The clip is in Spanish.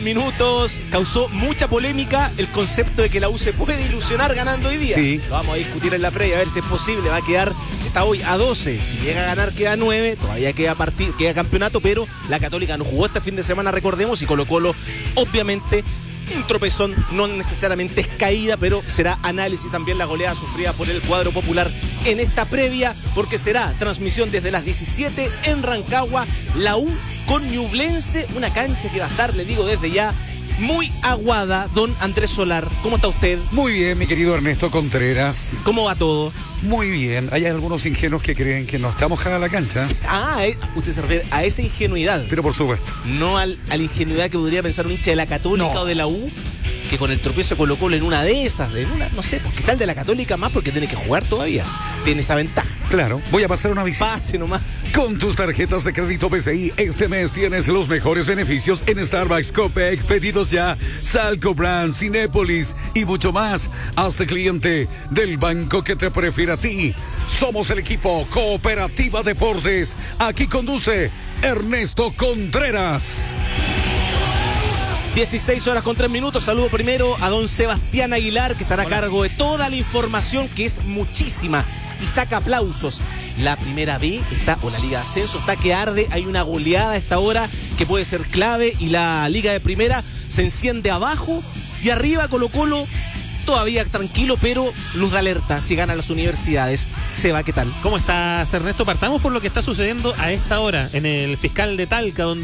minutos. Causó mucha polémica el concepto de que la U se puede ilusionar ganando hoy día. Sí. Lo vamos a discutir en la previa, a ver si es posible. Va a quedar, está hoy a 12. Si llega a ganar, queda 9. Todavía queda campeonato, pero la Católica no jugó este fin de semana, recordemos, y Colo-Colo, obviamente, un tropezón, no necesariamente es caída, pero será análisis también la goleada sufrida por el cuadro popular en esta previa, porque será transmisión desde las 17 en Rancagua, la U con Ñublense, una cancha que va a estar, le digo desde ya, muy aguada. Don Andrés Solar, ¿cómo está usted? Muy bien, mi querido Ernesto Contreras. ¿Cómo va todo? Muy bien. Hay algunos ingenuos que creen que no está mojada la cancha. Usted se refiere a esa ingenuidad. Pero por supuesto. No a la ingenuidad que podría pensar un hincha de la Católica o de la U, que con el tropiezo Colo-Colo en una de esas, no sé, quizá el de la Católica más porque tiene que jugar todavía. Tiene esa ventaja. Claro, voy a pasar una visita. Pase nomás. Con tus tarjetas de crédito PCI, este mes tienes los mejores beneficios en Starbucks, Copex, Pedidos Ya, Salco Brand, Cinépolis y mucho más. Hazte cliente del banco que te prefiere a ti. Somos el equipo Cooperativa Deportes. Aquí conduce Ernesto Contreras. 16 horas con 3 minutos. Saludo primero a don Sebastián Aguilar, que estará a cargo de toda la información, que es muchísima y saca aplausos. La primera B está, o la Liga de Ascenso, está que arde. Hay una goleada a esta hora que puede ser clave, y la Liga de Primera se enciende abajo y arriba. Colo-Colo todavía tranquilo, pero luz de alerta si ganan las universidades. Seba, ¿qué tal? ¿Cómo estás, Ernesto? Partamos por lo que está sucediendo a esta hora en el Fiscal de Talca, donde